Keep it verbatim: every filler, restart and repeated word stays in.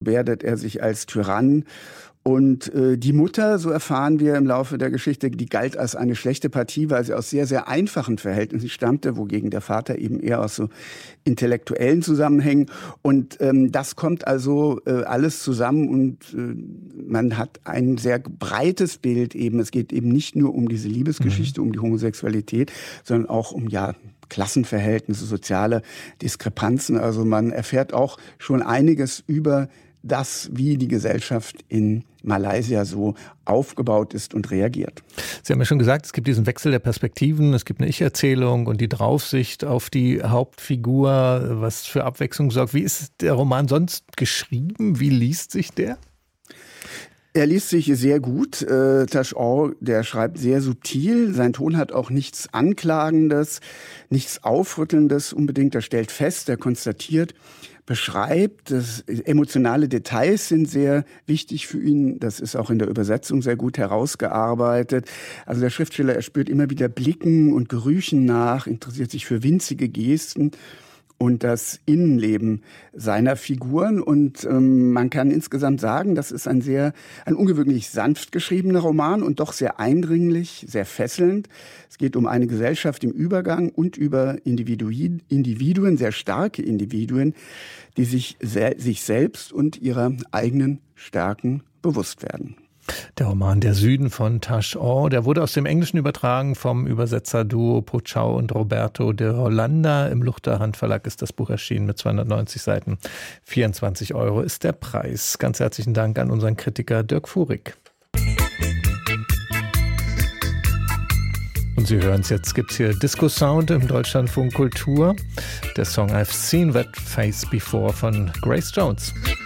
gebärdet er sich als Tyrann. Und äh, die Mutter, so erfahren wir im Laufe der Geschichte, die galt als eine schlechte Partie, weil sie aus sehr, sehr einfachen Verhältnissen stammte, wogegen der Vater eben eher aus so intellektuellen Zusammenhängen. Und ähm, das kommt also äh, alles zusammen und äh, man hat ein sehr breites Bild eben. Es geht eben nicht nur um diese Liebesgeschichte, mhm. um die Homosexualität, sondern auch um, ja, Klassenverhältnisse, soziale Diskrepanzen. Also man erfährt auch schon einiges über das, wie die Gesellschaft in Malaysia so aufgebaut ist und reagiert. Sie haben ja schon gesagt, es gibt diesen Wechsel der Perspektiven, es gibt eine Ich-Erzählung und die Draufsicht auf die Hauptfigur, was für Abwechslung sorgt. Wie ist der Roman sonst geschrieben? Wie liest sich der? Er liest sich sehr gut. Äh, Tash Aw, der schreibt sehr subtil. Sein Ton hat auch nichts Anklagendes, nichts Aufrüttelndes unbedingt. Er stellt fest, er konstatiert, beschreibt. Das, emotionale Details sind sehr wichtig für ihn. Das ist auch in der Übersetzung sehr gut herausgearbeitet. Also der Schriftsteller, er spürt immer wieder Blicken und Gerüchen nach, interessiert sich für winzige Gesten und das Innenleben seiner Figuren. Und ähm, man kann insgesamt sagen, das ist ein sehr, ein ungewöhnlich sanft geschriebener Roman und doch sehr eindringlich, sehr fesselnd. Es geht um eine Gesellschaft im Übergang und über Individuen, Individuen, sehr starke Individuen, die sich, se- sich selbst und ihrer eigenen Stärken bewusst werden. Der Roman Der Süden von Tash Aw, der wurde aus dem Englischen übertragen vom Übersetzerduo Pochau und Roberto de Hollanda. Im Luchterhand Verlag ist das Buch erschienen mit zweihundertneunzig Seiten. vierundzwanzig Euro ist der Preis. Ganz herzlichen Dank an unseren Kritiker Dirk Fuhrig. Und Sie hören es, jetzt gibt es hier Disco Sound im Deutschlandfunk Kultur. Der Song I've Seen That Face Before von Grace Jones.